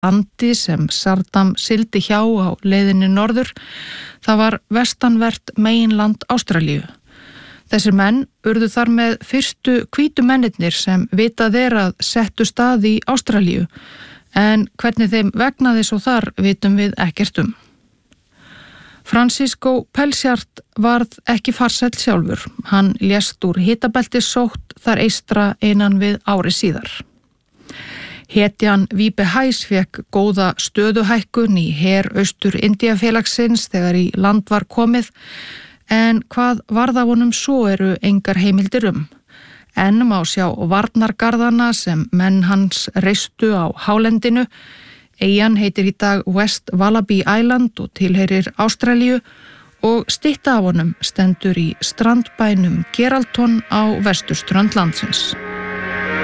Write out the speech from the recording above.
andi sem Saddam sigldi hjá á leiðinni norður. Það var vestanvert meginland Ástralíu. Þessir menn urðu þar með fyrstu hvítu mennirnir sem vitað að settu stað í Ástralíu, en hvernig þeim vegnaði svo þar vitum við ekkert um. Francisco Pelsjart varð ekki farsæll sjálfur. Hann lést úr hitabeltissótt þar eystra innan við ári síðar. Hetjan Víbe Hæs fékk góða stöðuhækkun í her Austur-Indíafélagsins þegar í land var komið, en hvað varð af honum svo eru engar heimildir um. En má sjá varnargarðana sem menn hans reistu á hálendinu. Eyjan heitir í dag West Wallaby Island og tilheyrir Ástralíu og stytta af honum stendur í strandbænum Geraldton á vesturströnd landsins.